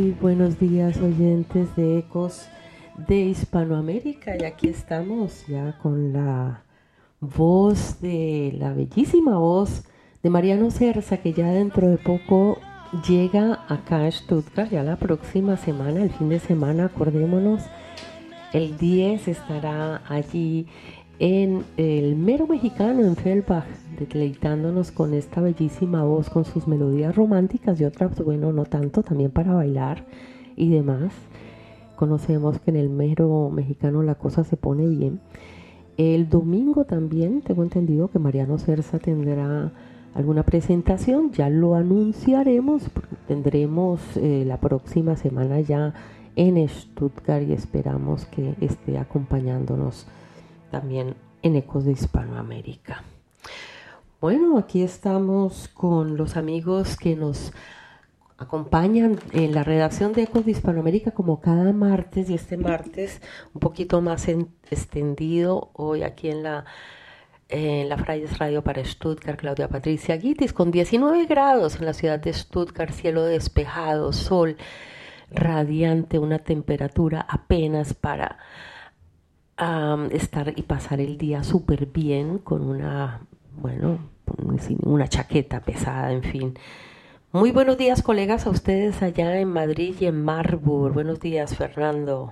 Muy buenos días, oyentes de Ecos de Hispanoamérica, y aquí estamos ya con la voz de la bellísima voz de Mariano Cerza, que ya dentro de poco llega acá a Stuttgart, ya la próxima semana, el fin de semana, acordémonos, el 10 estará allí en el Mero Mexicano en Fellbach, deleitándonos con esta bellísima voz, con sus melodías románticas y otras, bueno, no tanto, también para bailar y demás. Conocemos que en el Mero Mexicano la cosa se pone bien. El domingo también tengo entendido que Mariano Cerza tendrá alguna presentación, ya lo anunciaremos, tendremos la próxima semana ya en Stuttgart, y esperamos que esté acompañándonos también en Ecos de Hispanoamérica. Bueno, aquí estamos con los amigos que nos acompañan en la redacción de Ecos de Hispanoamérica como cada martes, y este martes un poquito más extendido, hoy aquí en la Freies Radio para Stuttgart, Claudia Patricia Guitis, con 19 grados en la ciudad de Stuttgart, cielo despejado, sol radiante, una temperatura apenas para estar y pasar el día súper bien con una chaqueta pesada, en fin. Muy buenos días, colegas, a ustedes allá en Madrid y en Marburg. Buenos días, Fernando.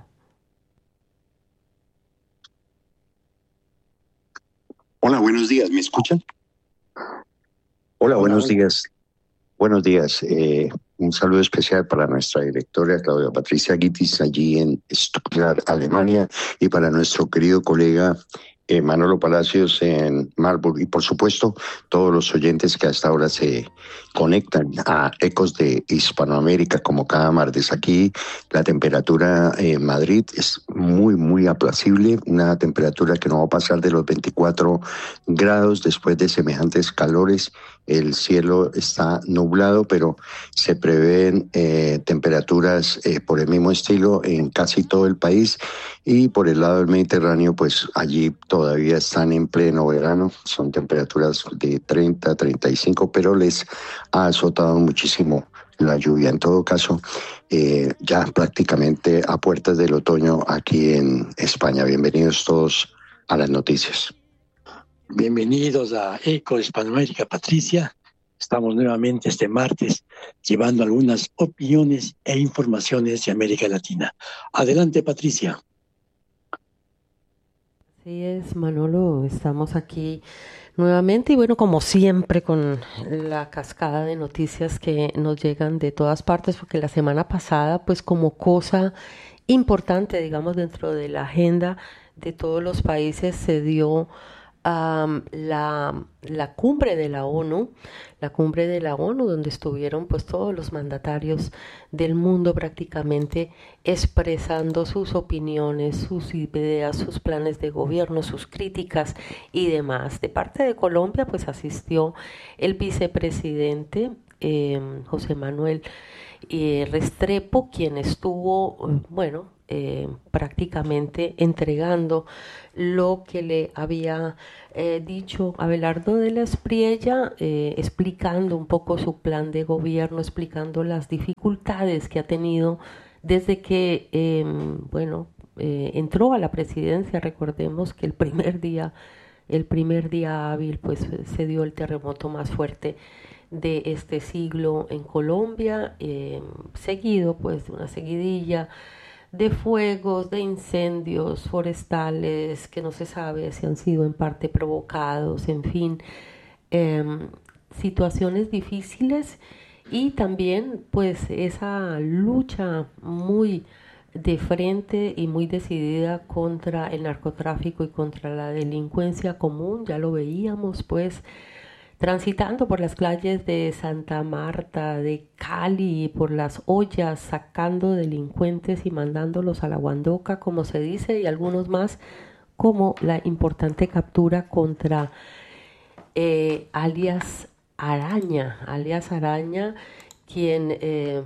Hola, buenos días, ¿me escuchan? Hola, buenos días. Buenos días. Un saludo especial para nuestra directora Claudia Patricia Guitis allí en Stuttgart, Alemania, y para nuestro querido colega Manolo Palacios en Marburg, y por supuesto todos los oyentes que hasta ahora se conectan a Ecos de Hispanoamérica como cada martes. Aquí la temperatura en Madrid es muy aplacible, una temperatura que no va a pasar de los 24 grados después de semejantes calores. El cielo está nublado, pero se prevén temperaturas por el mismo estilo en casi todo el país, y por el lado del Mediterráneo, pues allí todavía están en pleno verano, son temperaturas de 30, 35, pero les ha azotado muchísimo la lluvia. En todo caso, ya prácticamente a puertas del otoño aquí en España. Bienvenidos todos a las noticias. Bienvenidos a Eco Hispanoamérica, Patricia. Estamos nuevamente este martes llevando algunas opiniones e informaciones de América Latina. Adelante, Patricia. Así es, Manolo, estamos aquí nuevamente y bueno, como siempre, con la cascada de noticias que nos llegan de todas partes, porque la semana pasada, pues como cosa importante, digamos, dentro de la agenda de todos los países, se dio la cumbre de la ONU, donde estuvieron pues todos los mandatarios del mundo prácticamente expresando sus opiniones, sus ideas, sus planes de gobierno, sus críticas y demás. De parte de Colombia pues asistió el vicepresidente José Manuel Restrepo, quien estuvo, prácticamente entregando lo que le había dicho Abelardo de la Espriella, explicando un poco su plan de gobierno, explicando las dificultades que ha tenido desde que entró a la presidencia. Recordemos que el primer día hábil pues se dio el terremoto más fuerte de este siglo en Colombia, seguido pues de una seguidilla de fuegos, de incendios forestales que no se sabe si han sido en parte provocados, en fin, situaciones difíciles, y también pues esa lucha muy de frente y muy decidida contra el narcotráfico y contra la delincuencia común. Ya lo veíamos pues transitando por las calles de Santa Marta, de Cali, por las ollas, sacando delincuentes y mandándolos a la guandoca, como se dice, y algunos más, como la importante captura contra alias Araña, quien,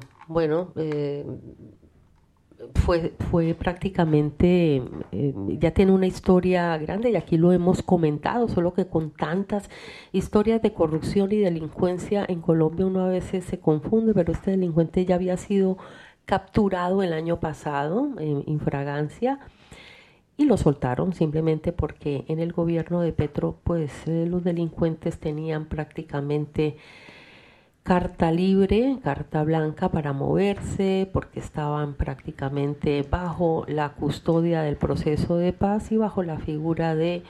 fue prácticamente, ya tiene una historia grande, y aquí lo hemos comentado, solo que con tantas historias de corrupción y delincuencia en Colombia uno a veces se confunde, pero este delincuente ya había sido capturado el año pasado en infragancia y lo soltaron simplemente porque en el gobierno de Petro pues los delincuentes tenían prácticamente carta libre, carta blanca para moverse, porque estaban prácticamente bajo la custodia del proceso de paz y bajo la figura de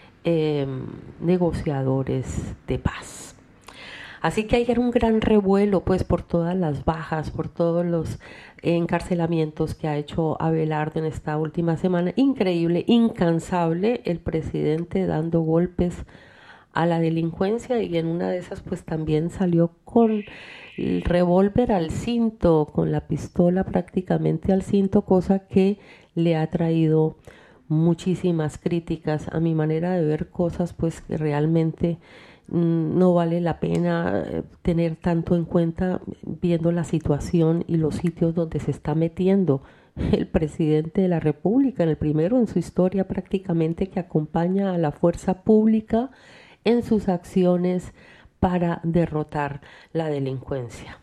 negociadores de paz. Así que hay un gran revuelo pues por todas las bajas, por todos los encarcelamientos que ha hecho Abelardo en esta última semana. Increíble, incansable el presidente dando golpes a la delincuencia, y en una de esas pues también salió con el revólver al cinto, con la pistola prácticamente al cinto, cosa que le ha traído muchísimas críticas. A mi manera de ver cosas pues que realmente no vale la pena tener tanto en cuenta, viendo la situación y los sitios donde se está metiendo el presidente de la República, el primero en su historia prácticamente que acompaña a la fuerza pública en sus acciones para derrotar la delincuencia.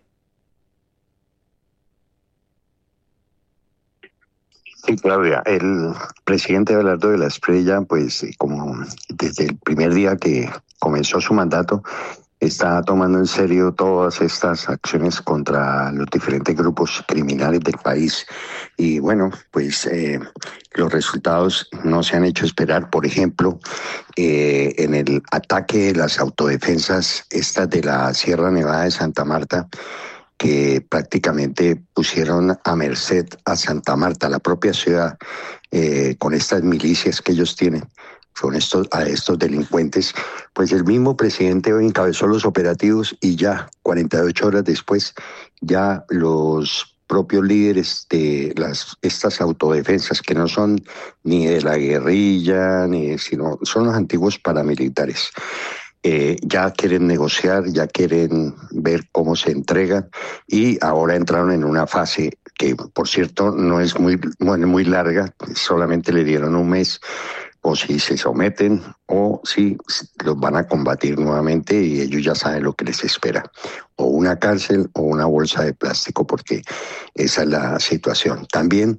Sí, Claudia, el presidente Abelardo de la Espriella, pues como desde el primer día que comenzó su mandato, está tomando en serio todas estas acciones contra los diferentes grupos criminales del país. Y bueno, pues los resultados no se han hecho esperar. Por ejemplo, en el ataque de las autodefensas estas de la Sierra Nevada de Santa Marta, que prácticamente pusieron a merced a Santa Marta, la propia ciudad, con estas milicias que ellos tienen, a estos delincuentes, pues el mismo presidente hoy encabezó los operativos y ya 48 horas después ya los propios líderes de estas autodefensas, que no son ni de la guerrilla, sino son los antiguos paramilitares, ya quieren negociar, ya quieren ver cómo se entregan, y ahora entraron en una fase que, por cierto, no es muy larga, solamente le dieron un mes, o si se someten o si los van a combatir nuevamente, y ellos ya saben lo que les espera, o una cárcel o una bolsa de plástico, porque esa es la situación. También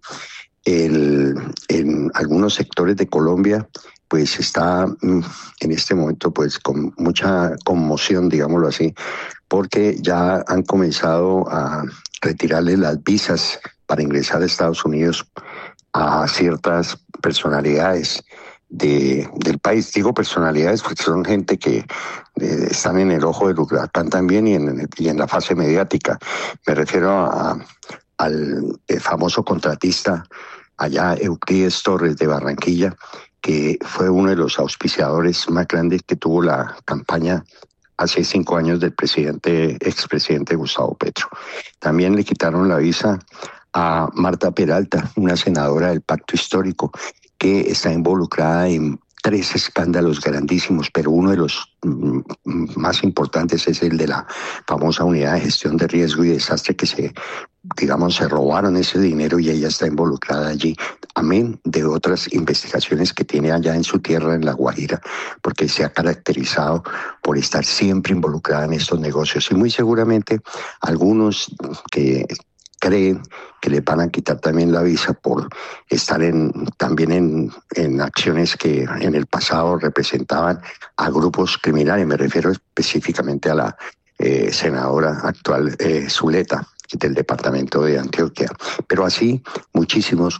en algunos sectores de Colombia pues está en este momento pues con mucha conmoción, digámoslo así, porque ya han comenzado a retirarle las visas para ingresar a Estados Unidos a ciertas personalidades del país. Digo personalidades porque son gente que están en el ojo del huracán también, y en la fase mediática. Me refiero al famoso contratista allá, Euclides Torres, de Barranquilla, que fue uno de los auspiciadores más grandes que tuvo la campaña hace 5 años del expresidente Gustavo Petro. También le quitaron la visa a Marta Peralta, una senadora del Pacto Histórico, que está involucrada en 3 escándalos grandísimos, pero uno de los más importantes es el de la famosa Unidad de Gestión de Riesgo y Desastre, que se robaron ese dinero, y ella está involucrada allí, amén de otras investigaciones que tiene allá en su tierra, en La Guajira, porque se ha caracterizado por estar siempre involucrada en estos negocios. Y muy seguramente algunos que creen que le van a quitar también la visa por estar también en acciones que en el pasado representaban a grupos criminales. Me refiero específicamente a la senadora actual Zuleta, del departamento de Antioquia, pero así muchísimos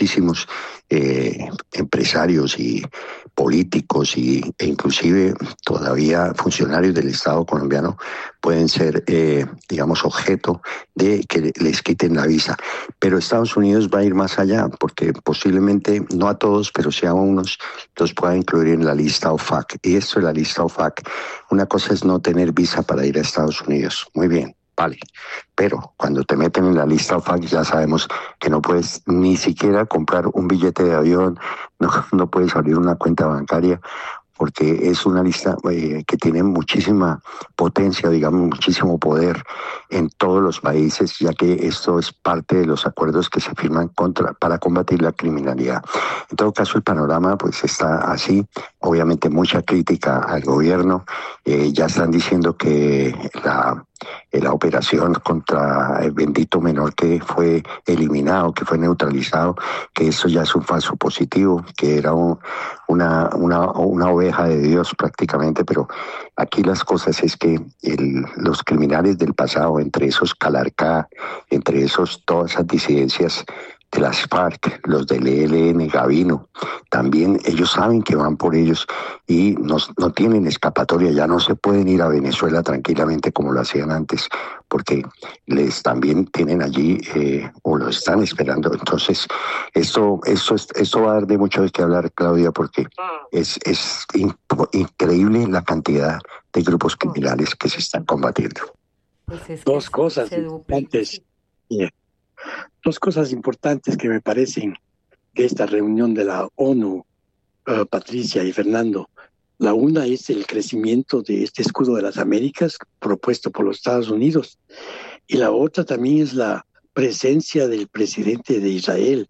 empresarios y políticos e inclusive todavía funcionarios del Estado colombiano pueden ser, objeto de que les quiten la visa. Pero Estados Unidos va a ir más allá, porque posiblemente, no a todos, pero sí a unos, los pueda incluir en la lista OFAC. Y esto de la lista OFAC, una cosa es no tener visa para ir a Estados Unidos. Muy bien. Vale, pero cuando te meten en la lista OFAC ya sabemos que no puedes ni siquiera comprar un billete de avión, no puedes abrir una cuenta bancaria, porque es una lista que tiene muchísima potencia, muchísimo poder en todos los países, ya que esto es parte de los acuerdos que se firman para combatir la criminalidad. En todo caso, el panorama pues está así. obviamente mucha crítica al gobierno. Ya están diciendo que la operación contra el bendito menor que fue eliminado, que fue neutralizado, que eso ya es un falso positivo, que era una oveja de Dios prácticamente, pero aquí las cosas es que los criminales del pasado, entre esos Calarcá, entre esos todas esas disidencias de las FARC, los del ELN, Gavino, también ellos saben que van por ellos y no tienen escapatoria, ya no se pueden ir a Venezuela tranquilamente como lo hacían antes, porque les también tienen allí o lo están esperando. Entonces, esto va a dar de mucho de qué hablar, Claudia, porque es increíble la cantidad de grupos criminales que se están combatiendo. Pues Dos cosas importantes. Dos cosas importantes que me parecen de esta reunión de la ONU, Patricia y Fernando. La una es el crecimiento de este escudo de las Américas propuesto por los Estados Unidos. Y la otra también es la presencia del presidente de Israel,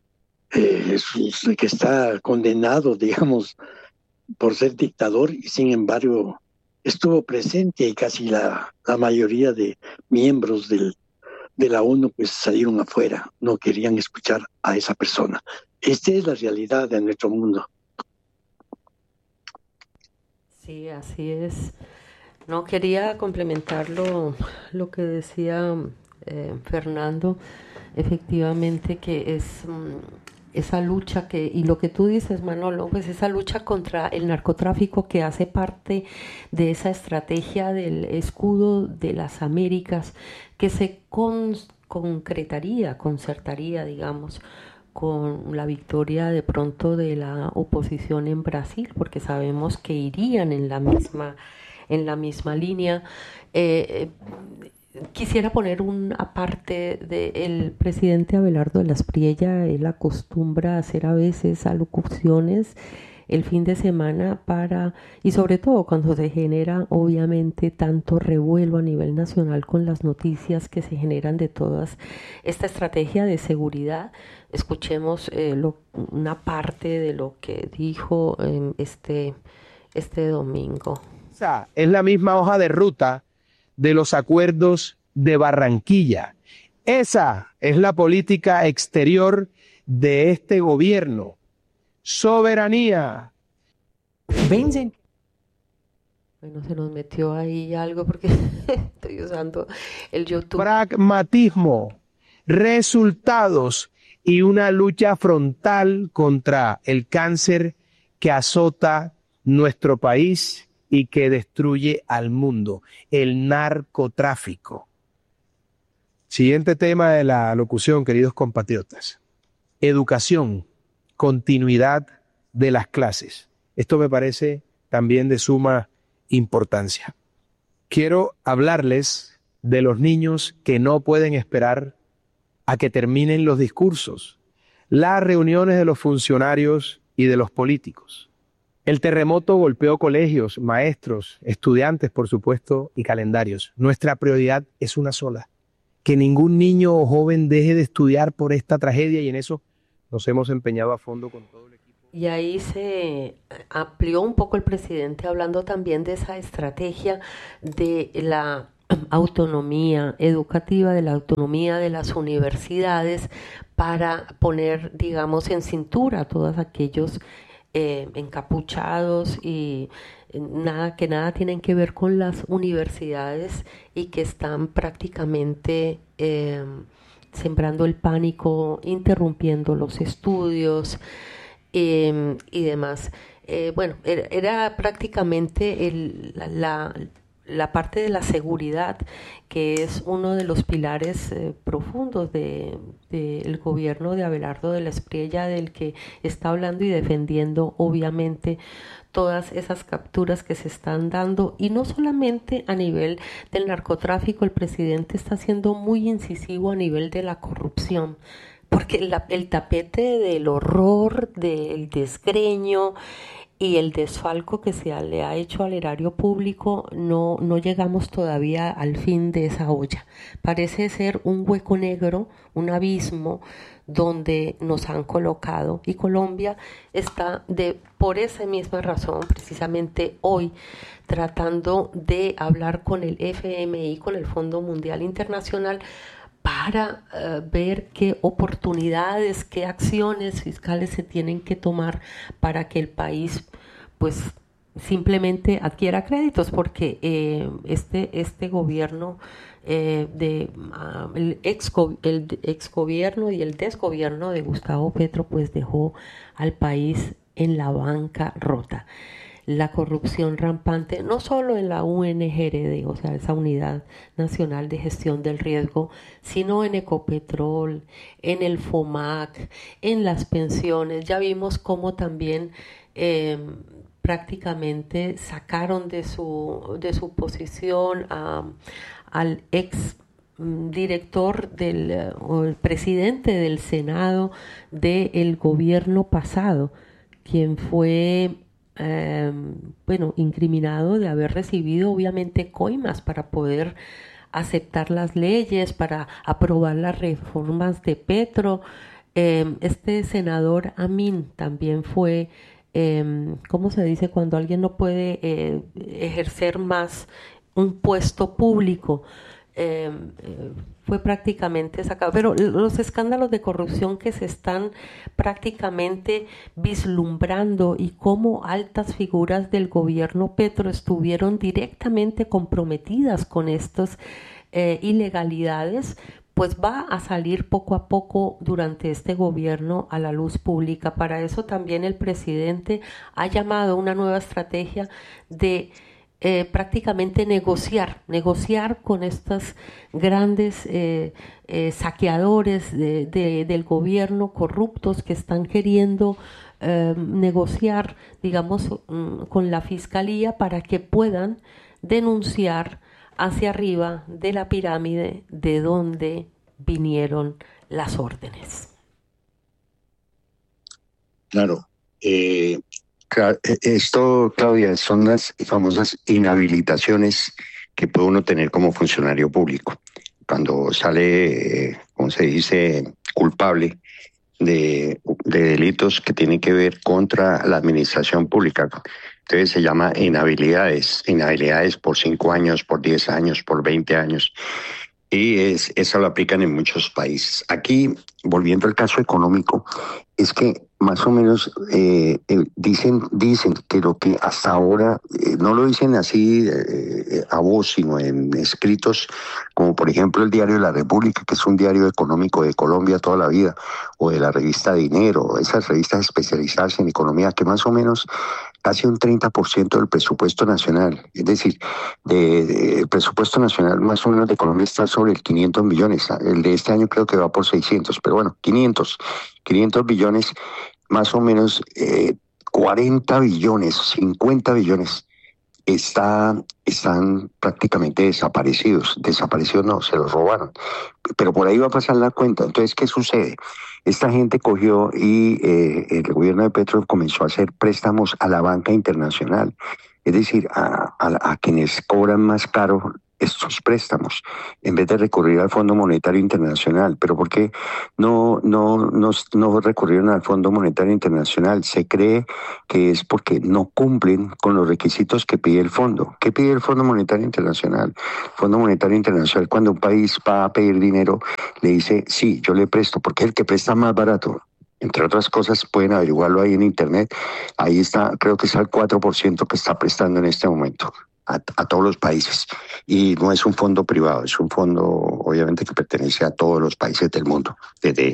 que está condenado, digamos, por ser dictador y sin embargo estuvo presente y casi la mayoría de miembros de la ONU pues salieron afuera, no querían escuchar a esa persona. Esta es la realidad de nuestro mundo. Sí, así es. No quería complementar lo que decía Fernando, efectivamente que es esa lucha y lo que tú dices, Manolo, pues esa lucha contra el narcotráfico que hace parte de esa estrategia del escudo de las Américas que se concertaría, digamos, con la victoria de pronto de la oposición en Brasil, porque sabemos que irían en la misma línea. Quisiera poner un aparte del presidente Abelardo de la Espriella. Él acostumbra a hacer a veces alocuciones el fin de semana y sobre todo cuando se genera obviamente tanto revuelo a nivel nacional con las noticias que se generan de todas esta estrategia de seguridad. Escuchemos una parte de lo que dijo este domingo. Esa es la misma hoja de ruta de los acuerdos de Barranquilla. Esa es la política exterior de este gobierno. Soberanía. Bueno, se nos metió ahí algo porque estoy usando el YouTube. Pragmatismo, resultados y una lucha frontal contra el cáncer que azota nuestro país y que destruye al mundo, el narcotráfico. Siguiente tema de la locución, queridos compatriotas. Educación, continuidad de las clases. Esto me parece también de suma importancia. Quiero hablarles de los niños que no pueden esperar a que terminen los discursos, las reuniones de los funcionarios y de los políticos. El terremoto golpeó colegios, maestros, estudiantes, por supuesto, y calendarios. Nuestra prioridad es una sola: que ningún niño o joven deje de estudiar por esta tragedia, y en eso nos hemos empeñado a fondo con todo el equipo. Y ahí se amplió un poco el presidente hablando también de esa estrategia de la autonomía educativa, de la autonomía de las universidades para poner, digamos, en cintura a todos aquellos encapuchados y que nada tienen que ver con las universidades y que están prácticamente sembrando el pánico, interrumpiendo los estudios y demás. Bueno, era prácticamente la parte de la seguridad, que es uno de los pilares profundos del gobierno de Abelardo de la Espriella, del que está hablando y defendiendo obviamente todas esas capturas que se están dando, y no solamente a nivel del narcotráfico. El presidente está siendo muy incisivo a nivel de la corrupción, porque el tapete del horror, del desgreño y el desfalco que le ha hecho al erario público, no llegamos todavía al fin de esa olla. Parece ser un hueco negro, un abismo donde nos han colocado, y Colombia está por esa misma razón, precisamente hoy, tratando de hablar con el FMI, con el Fondo Mundial Internacional, para ver qué oportunidades, qué acciones fiscales se tienen que tomar para que el país pues simplemente adquiera créditos, porque este gobierno el ex gobierno y el desgobierno de Gustavo Petro pues dejó al país en la bancarrota. La corrupción rampante, no solo en la UNGRD, o sea, esa Unidad Nacional de Gestión del Riesgo, sino en Ecopetrol, en el FOMAC, en las pensiones. Ya vimos cómo también prácticamente sacaron de su posición al ex director o el presidente del Senado del gobierno pasado, quien fue incriminado de haber recibido obviamente coimas para poder aceptar las leyes, para aprobar las reformas de Petro. Este senador Amin también fue, ¿cómo se dice? Cuando alguien no puede ejercer más un puesto público, fue prácticamente sacado. Pero los escándalos de corrupción que se están prácticamente vislumbrando, y cómo altas figuras del gobierno Petro estuvieron directamente comprometidas con estas ilegalidades, pues va a salir poco a poco durante este gobierno a la luz pública. Para eso también el presidente ha llamado una nueva estrategia de prácticamente negociar con estos grandes saqueadores del gobierno, corruptos, que están queriendo negociar, digamos, con la fiscalía para que puedan denunciar hacia arriba de la pirámide de donde vinieron las órdenes. Claro. Esto, Claudia, son las famosas inhabilitaciones que puede uno tener como funcionario público. Cuando sale, como se dice, culpable de delitos que tienen que ver contra la administración pública. Entonces se llama inhabilidades por 5 años, por 10 años, por 20 años. Y eso lo aplican en muchos países. Aquí, volviendo al caso económico, es que más o menos dicen que lo que hasta ahora, no lo dicen así a voz, sino en escritos, como por ejemplo el diario La República, que es un diario económico de Colombia toda la vida, o de la revista Dinero, esas revistas especializadas en economía, que más o menos casi un 30% del presupuesto nacional, es decir, el presupuesto nacional más o menos de Colombia está sobre el 500 millones, el de este año creo que va por 600, pero bueno, 500 billones, más o menos 40 billones, 50 billones están prácticamente desaparecidos no, se los robaron, pero por ahí va a pasar la cuenta. Entonces, ¿qué sucede? Esta gente cogió y el gobierno de Petro comenzó a hacer préstamos a la banca internacional, es decir, a quienes cobran más caro estos préstamos, en vez de recurrir al Fondo Monetario Internacional. ¿Pero por qué no recurrieron al Fondo Monetario Internacional? Se cree que es porque no cumplen con los requisitos que pide el fondo. ¿Qué pide el Fondo Monetario Internacional? El Fondo Monetario Internacional, cuando un país va a pedir dinero, le dice, sí, yo le presto, porque es el que presta más barato. Entre otras cosas, pueden averiguarlo ahí en internet. Ahí está, creo que es al 4% que está prestando en este momento a todos los países. Y no es un fondo privado, es un fondo obviamente que pertenece a todos los países del mundo, desde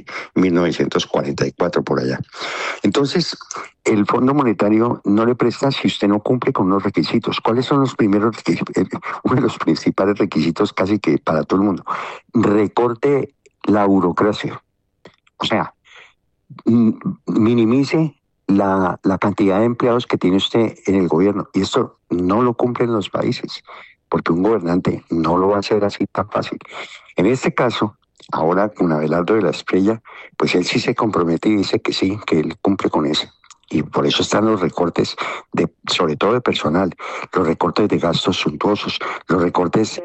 1944 por allá. Entonces, el Fondo Monetario no le presta si usted no cumple con los requisitos. ¿Cuáles son los primeros requisitos? Uno de los principales requisitos casi que para todo el mundo. Recorte la burocracia. O sea, minimice la cantidad de empleados que tiene usted en el gobierno. Y esto no lo cumplen los países, porque un gobernante no lo va a hacer así tan fácil. En este caso, ahora con Abelardo de la Espriella, pues él sí se compromete y dice que sí, que él cumple con eso. Y por eso están los recortes, sobre todo de personal, los recortes de gastos suntuosos, los recortes,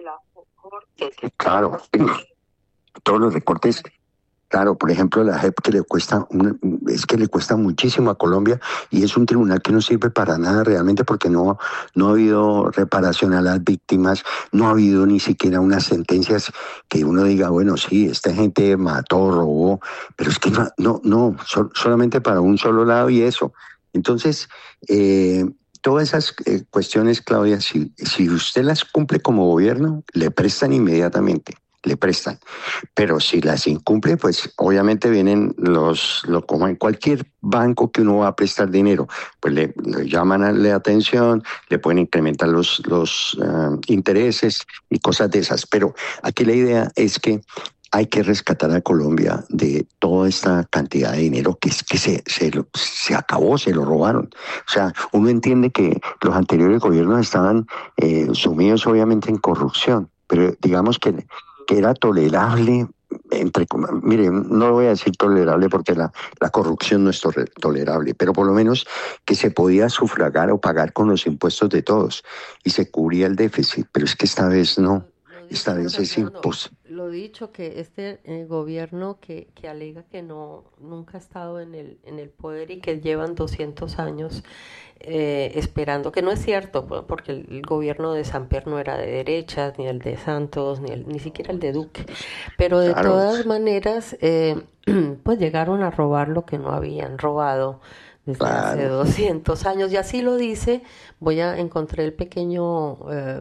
claro, todos los recortes. Claro, por ejemplo, la JEP que le cuesta muchísimo a Colombia, y es un tribunal que no sirve para nada realmente, porque no ha habido reparación a las víctimas, no ha habido ni siquiera unas sentencias que uno diga, bueno, sí, esta gente mató, robó, pero es que solamente para un solo lado y eso. Entonces, todas esas cuestiones, Claudia, si usted las cumple como gobierno, le prestan inmediatamente. Le prestan, pero si las incumple, pues obviamente vienen como en cualquier banco que uno va a prestar dinero, pues le llaman a la atención, le pueden incrementar los intereses y cosas de esas, pero aquí la idea es que hay que rescatar a Colombia de toda esta cantidad de dinero que se acabó, se lo robaron. O sea, uno entiende que los anteriores gobiernos estaban sumidos obviamente en corrupción, pero digamos que era tolerable, mire, no lo voy a decir tolerable porque la corrupción no es tolerable, pero por lo menos que se podía sufragar o pagar con los impuestos de todos y se cubría el déficit, pero es que esta vez no, esta vez es imposible. Lo dicho, que este gobierno que alega que nunca ha estado en el poder y que llevan 200 años esperando, que no es cierto, porque el gobierno de Samper no era de derechas, ni el de Santos, ni siquiera el de Duque, pero de todas maneras, pues llegaron a robar lo que no habían robado desde hace 200 años, y así lo dice, encontré el pequeño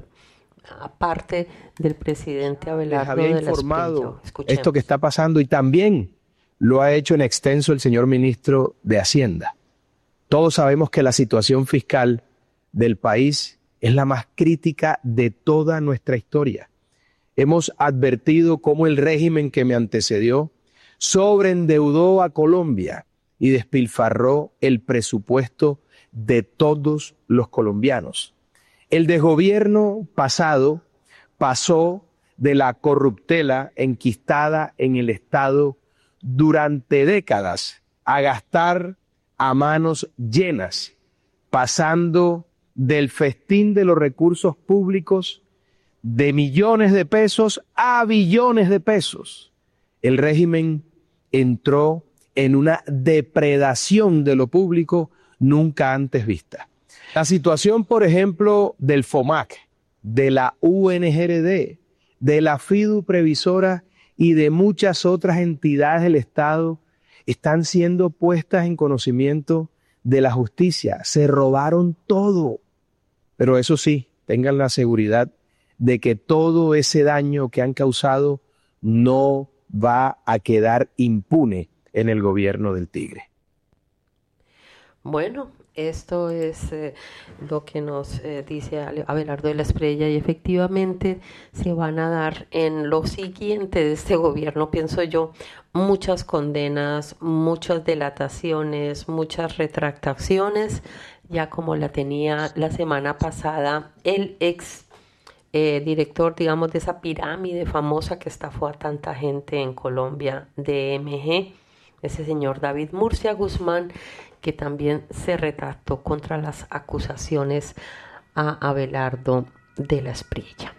aparte del presidente Abelardo les había de informado esto que está pasando, y también lo ha hecho en extenso el señor ministro de Hacienda. Todos sabemos que la situación fiscal del país es la más crítica de toda nuestra historia. Hemos advertido cómo el régimen que me antecedió sobreendeudó a Colombia y despilfarró el presupuesto de todos los colombianos. El desgobierno pasado pasó de la corruptela enquistada en el Estado durante décadas a gastar a manos llenas, pasando del festín de los recursos públicos de millones de pesos a billones de pesos. El régimen entró en una depredación de lo público nunca antes vista. La situación, por ejemplo, del FOMAC, de la UNGRD, de la FIDU Previsora y de muchas otras entidades del Estado están siendo puestas en conocimiento de la justicia. Se robaron todo. Pero eso sí, tengan la seguridad de que todo ese daño que han causado no va a quedar impune en el gobierno del Tigre. Bueno, esto es lo que nos dice Abelardo de la Espriella, y efectivamente se van a dar en lo siguiente de este gobierno, pienso yo, muchas condenas, muchas delataciones, muchas retractaciones, ya como la tenía la semana pasada el ex director, digamos, de esa pirámide famosa que estafó a tanta gente en Colombia, DMG, ese señor David Murcia Guzmán, que también se retractó contra las acusaciones a Abelardo de la Espriella.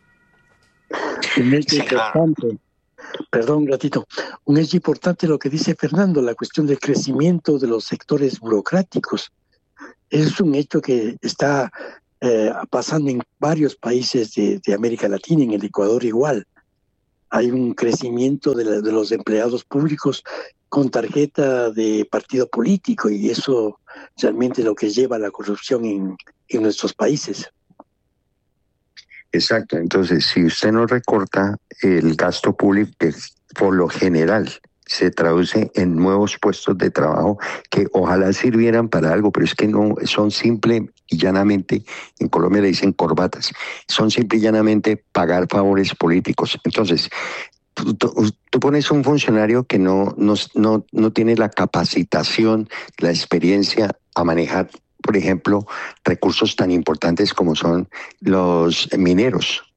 Un hecho importante, perdón, ratito, un hecho importante lo que dice Fernando, la cuestión del crecimiento de los sectores burocráticos. Es un hecho que está pasando en varios países de América Latina, en el Ecuador igual. Hay un crecimiento de los empleados públicos con tarjeta de partido político, y eso realmente es lo que lleva a la corrupción en nuestros países. Exacto, entonces si usted no recorta el gasto público, que por lo general se traduce en nuevos puestos de trabajo que ojalá sirvieran para algo, pero es que no, son simple y llanamente, en Colombia le dicen corbatas, son simple y llanamente pagar favores políticos. Entonces, tú pones un funcionario que no tiene la capacitación, la experiencia a manejar, por ejemplo, recursos tan importantes como son los mineros.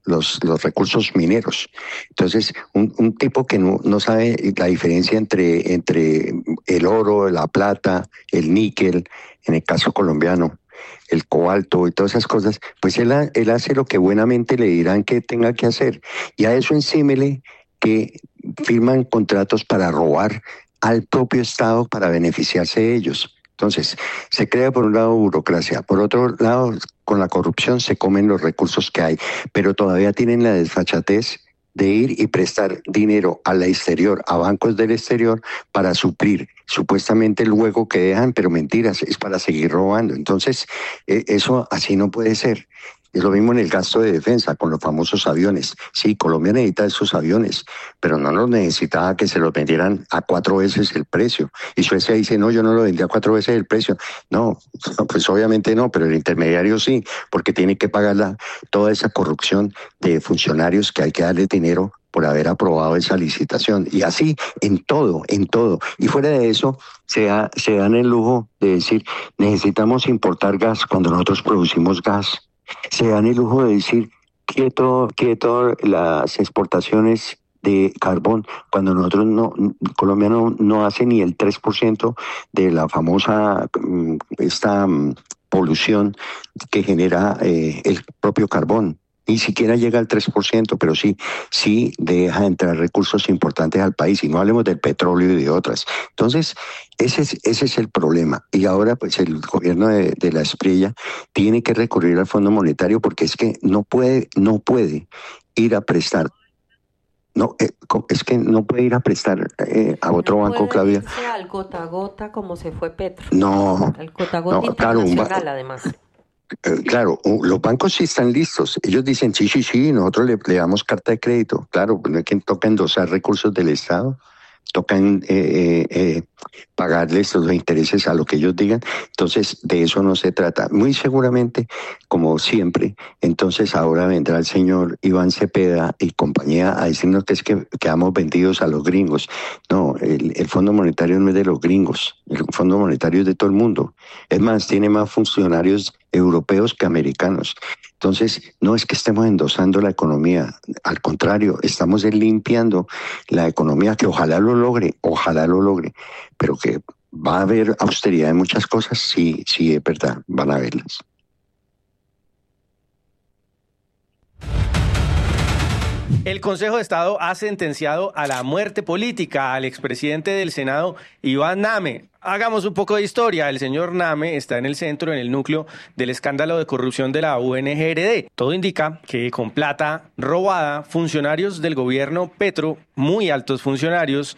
los recursos mineros. Entonces, un tipo que no sabe la diferencia entre el oro, la plata, el níquel, en el caso colombiano, el cobalto y todas esas cosas, pues él hace lo que buenamente le dirán que tenga que hacer. Y a eso encímele que firman contratos para robar al propio Estado para beneficiarse de ellos. Entonces, se crea por un lado burocracia, por otro lado, con la corrupción se comen los recursos que hay, pero todavía tienen la desfachatez de ir y prestar dinero al exterior, a bancos del exterior, para suplir supuestamente el hueco que dejan, pero mentiras, es para seguir robando. Entonces, eso así no puede ser. Es lo mismo en el gasto de defensa, con los famosos aviones. Sí, Colombia necesita esos aviones, pero no los necesitaba que se los vendieran a 4 veces el precio. Y Suecia dice, no, yo no lo vendí a 4 veces el precio. No, pues obviamente no, pero el intermediario sí, porque tiene que pagar toda esa corrupción de funcionarios que hay que darle dinero por haber aprobado esa licitación. Y así en todo. Y fuera de eso, se dan el lujo de decir, necesitamos importar gas cuando nosotros producimos gas. Se dan el lujo de decir, quieto las exportaciones de carbón, cuando nosotros Colombia no hace ni el 3% de la famosa polución que genera el propio carbón. Ni siquiera llega al 3%, pero sí deja entrar recursos importantes al país, y no hablemos del petróleo y de otras. Entonces, ese es el problema. Y ahora, pues, el gobierno de la Espriella tiene que recurrir al Fondo Monetario, porque es que no puede ir a prestar. No, es que no puede ir a prestar a otro banco, Claudia. No puede irse al gota a gota como se fue Petro. No. Al gota a gota internacional, además. Claro, los bancos sí están listos. Ellos dicen, sí, nosotros le damos carta de crédito. Claro, no es que toca endosar recursos del Estado, tocan pagarles los intereses a lo que ellos digan. Entonces, de eso no se trata. Muy seguramente, como siempre, entonces ahora vendrá el señor Iván Cepeda y compañía a decirnos que es que quedamos vendidos a los gringos. No, el Fondo Monetario no es de los gringos. El Fondo Monetario es de todo el mundo. Es más, tiene más funcionarios europeos que americanos. Entonces, no es que estemos endosando la economía, al contrario, estamos limpiando la economía, que ojalá lo logre, pero que va a haber austeridad en muchas cosas, sí, es verdad, van a haberlas. El Consejo de Estado ha sentenciado a la muerte política al expresidente del Senado, Iván Name. Hagamos un poco de historia. El señor Name está en el núcleo del escándalo de corrupción de la UNGRD. Todo indica que con plata robada, funcionarios del gobierno Petro, muy altos funcionarios,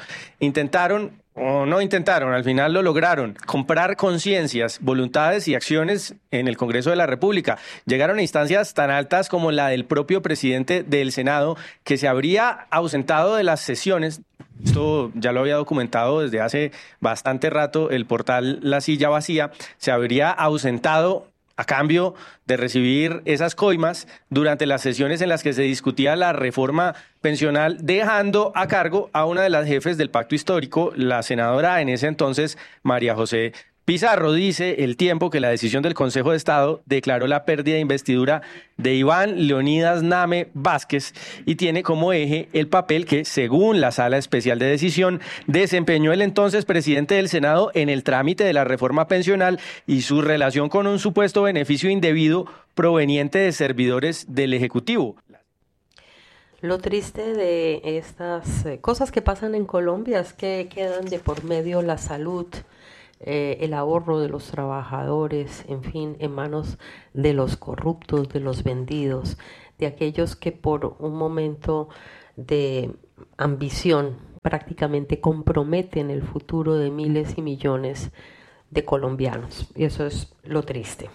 al final lo lograron, comprar conciencias, voluntades y acciones en el Congreso de la República. Llegaron a instancias tan altas como la del propio presidente del Senado, que se habría ausentado de las sesiones. Esto ya lo había documentado desde hace bastante rato el portal La Silla Vacía. Se habría ausentado a cambio de recibir esas coimas durante las sesiones en las que se discutía la reforma pensional, dejando a cargo a una de las jefes del pacto histórico, la senadora en ese entonces, María José Pizarro. Dice El Tiempo que la decisión del Consejo de Estado declaró la pérdida de investidura de Iván Leonidas Name Vázquez y tiene como eje el papel que, según la Sala Especial de Decisión, desempeñó el entonces presidente del Senado en el trámite de la reforma pensional y su relación con un supuesto beneficio indebido proveniente de servidores del Ejecutivo. Lo triste de estas cosas que pasan en Colombia es que quedan de por medio la salud, el ahorro de los trabajadores, en fin, en manos de los corruptos, de los vendidos, de aquellos que por un momento de ambición prácticamente comprometen el futuro de miles y millones de colombianos. Y eso es lo triste.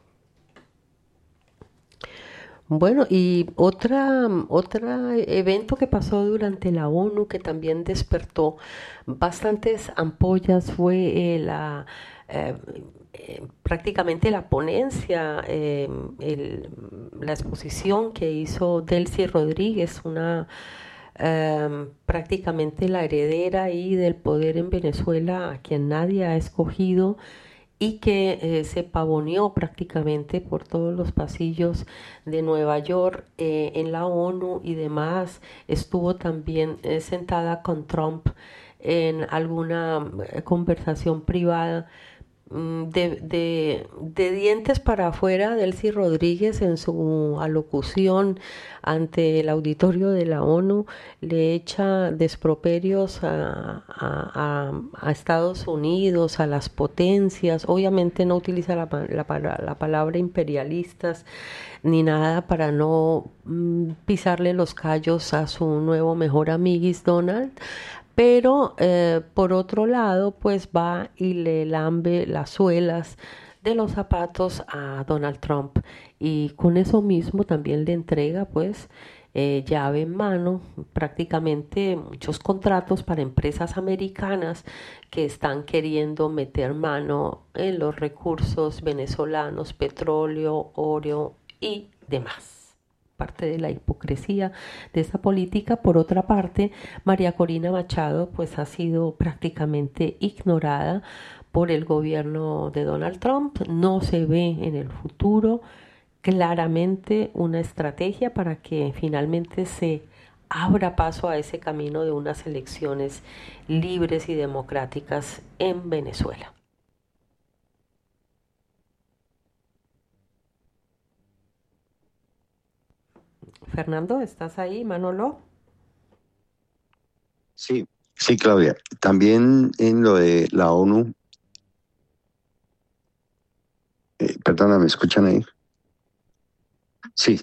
Bueno, y otro evento que pasó durante la ONU que también despertó bastantes ampollas fue prácticamente la ponencia, la exposición que hizo Delcy Rodríguez, prácticamente la heredera ahí del poder en Venezuela, a quien nadie ha escogido, y que se pavoneó prácticamente por todos los pasillos de Nueva York en la ONU y demás. Estuvo también sentada con Trump en alguna conversación privada. De dientes para afuera, Delcy Rodríguez en su alocución ante el auditorio de la ONU le echa desproperios a Estados Unidos, a las potencias. Obviamente no utiliza la palabra imperialistas ni nada para no pisarle los callos a su nuevo mejor amiguis Donald. Pero por otro lado, pues va y le lambe las suelas de los zapatos a Donald Trump y con eso mismo también le entrega pues llave en mano prácticamente muchos contratos para empresas americanas que están queriendo meter mano en los recursos venezolanos, petróleo, oro y demás. Parte de la hipocresía de esta política. Por otra parte, María Corina Machado pues ha sido prácticamente ignorada por el gobierno de Donald Trump. No se ve en el futuro claramente una estrategia para que finalmente se abra paso a ese camino de unas elecciones libres y democráticas en Venezuela. Fernando, ¿estás ahí? Manolo. Sí, sí, Claudia. También en lo de la ONU, perdona, ¿me escuchan ahí? Sí,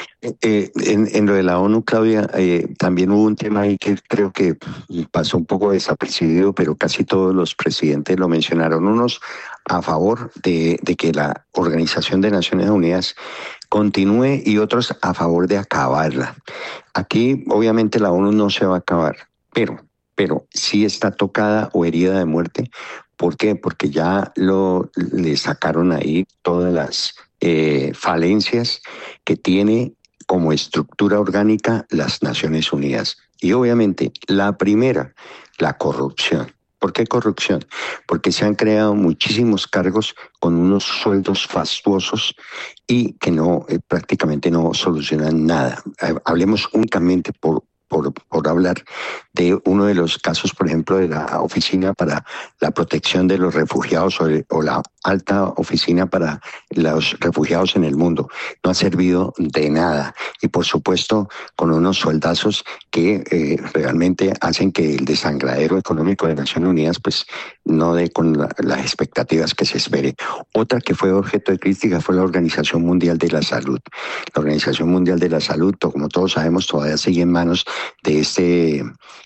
en lo de la ONU, Claudia, también hubo un tema ahí que creo que pasó un poco desapercibido, pero casi todos los presidentes lo mencionaron, unos a favor de que la Organización de Naciones Unidas continúe y otros a favor de acabarla. Aquí, obviamente, la ONU no se va a acabar, pero sí está tocada o herida de muerte. ¿Por qué? Porque ya le sacaron ahí todas las falencias que tiene como estructura orgánica las Naciones Unidas. Y obviamente, la primera, la corrupción. ¿Por qué corrupción? Porque se han creado muchísimos cargos con unos sueldos fastuosos y que prácticamente no solucionan nada. Hablemos únicamente por hablar de uno de los casos, por ejemplo, de la Oficina para la Protección de los Refugiados o la Alta Oficina para los Refugiados en el Mundo. No ha servido de nada y, por supuesto, con unos sueldazos que realmente hacen que el desangradero económico de Naciones Unidas pues no dé con las expectativas que se espere. Otra que fue objeto de crítica fue la Organización Mundial de la Salud. La Organización Mundial de la Salud, como todos sabemos, todavía sigue en manos de este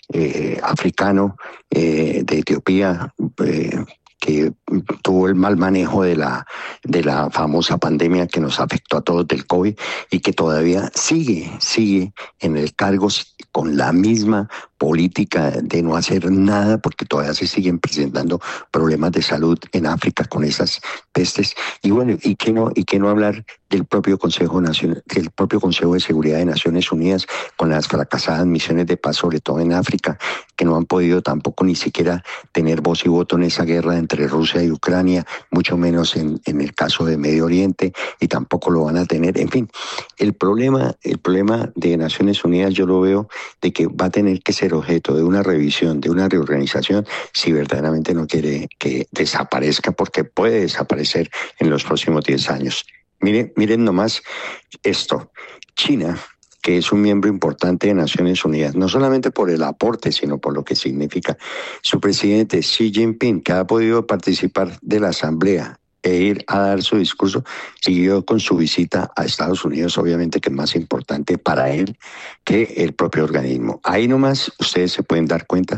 africano de Etiopía que tuvo el mal manejo de la famosa pandemia que nos afectó a todos del COVID y que todavía sigue en el cargo con la misma política de no hacer nada porque todavía se siguen presentando problemas de salud en África con esas pestes. Y bueno, ¿y qué no hablar del propio Consejo de Seguridad de Naciones Unidas con las fracasadas misiones de paz, sobre todo en África, que no han podido tampoco ni siquiera tener voz y voto en esa guerra entre Rusia y Ucrania, mucho menos en el caso de Medio Oriente, y tampoco lo van a tener. En fin, el problema de Naciones Unidas yo lo veo de que va a tener que ser objeto de una revisión, de una reorganización, si verdaderamente no quiere que desaparezca, porque puede desaparecer en los próximos 10 años. Miren nomás esto. China, que es un miembro importante de Naciones Unidas, no solamente por el aporte, sino por lo que significa. Su presidente Xi Jinping, que ha podido participar de la asamblea e ir a dar su discurso, siguió con su visita a Estados Unidos, obviamente que es más importante para él que el propio organismo. Ahí nomás ustedes se pueden dar cuenta